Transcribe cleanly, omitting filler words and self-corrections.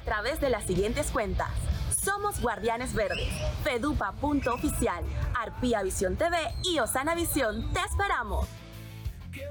través de las siguientes cuentas. Somos Guardianes Verdes, fedupa.oficial, Arpía Visión TV y Osana Visión. ¡Te esperamos!